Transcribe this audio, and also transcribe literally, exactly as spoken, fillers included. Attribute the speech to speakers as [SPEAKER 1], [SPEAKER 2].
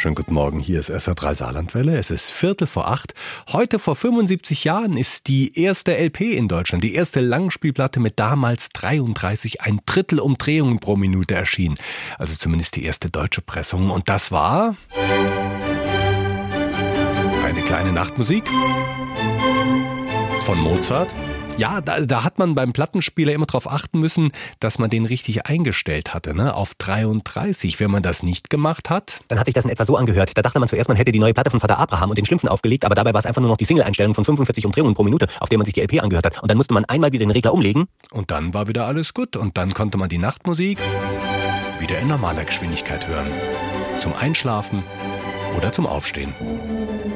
[SPEAKER 1] Schönen guten Morgen, hier ist S R drei Saarlandwelle. Es ist Viertel vor acht. Heute vor fünfundsiebzig Jahren ist die erste L P in Deutschland, die erste Langspielplatte mit damals dreiunddreißig, ein Drittel Umdrehungen pro Minute erschienen. Also zumindest die erste deutsche Pressung. Und das war eine kleine Nachtmusik von Mozart. Ja, da, da hat man beim Plattenspieler immer darauf achten müssen, dass man den richtig eingestellt hatte, ne? Auf dreiunddreißig. Wenn man das nicht gemacht hat,
[SPEAKER 2] dann hat sich das in etwa so angehört. Da dachte man zuerst, man hätte die neue Platte von Vater Abraham und den Schlümpfen aufgelegt, aber dabei war es einfach nur noch die Single-Einstellung von fünfundvierzig Umdrehungen pro Minute, auf der man sich die L P angehört hat. Und dann musste man einmal wieder den Regler umlegen.
[SPEAKER 1] Und dann war wieder alles gut. Und dann konnte man die Nachtmusik wieder in normaler Geschwindigkeit hören. Zum Einschlafen oder zum Aufstehen.